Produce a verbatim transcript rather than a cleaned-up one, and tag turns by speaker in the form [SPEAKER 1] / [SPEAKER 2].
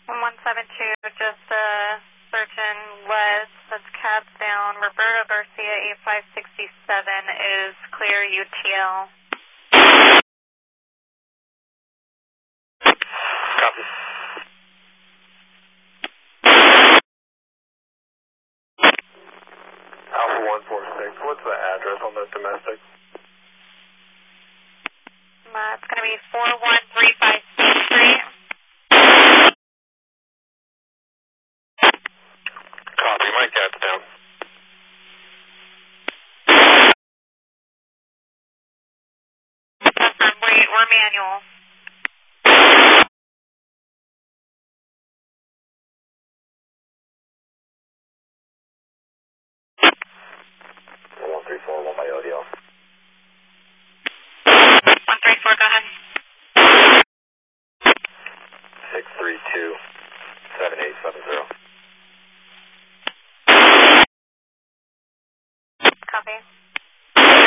[SPEAKER 1] one seven two, just uh, searching west, that's cabs down. Roberto Garcia, eight five six seven is clear U T L.
[SPEAKER 2] Copy. Alpha one four six, what's the address on the domestic?
[SPEAKER 1] Uh, it's going to be four one three five Street.
[SPEAKER 2] Copy, Mike, that's down.
[SPEAKER 1] Um, wait, we're manual.
[SPEAKER 2] one three four, one by O D L.
[SPEAKER 1] one three four, go ahead.
[SPEAKER 2] six three two, seven eight seven zero.
[SPEAKER 1] Copy.